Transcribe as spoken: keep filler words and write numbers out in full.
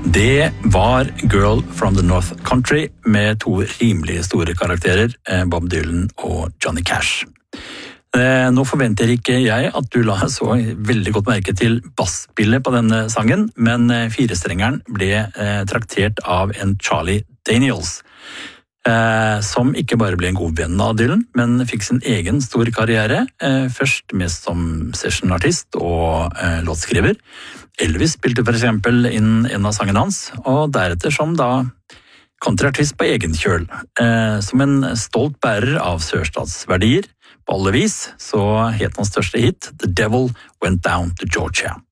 Det var Girl from the North Country med to rimelig store karakterer, Bob Dylan og Johnny Cash. Nå forventer ikke jeg at du la så veldig godt merke til bassspillet på denne sangen, men firestrengeren ble traktert av en Charlie Daniels, som ikke bare ble en god venn av Dylan, men fikk sin egen stor karriere, først mest som sessionartist og låtskriver. Elvis spilte for eksempel inn en av sangen hans, og deretter som da countryartist på egen kjøl. Som en stolt bærer av sørstatsverdier, på alle vis, så het hans største hit The Devil Went Down to Georgia.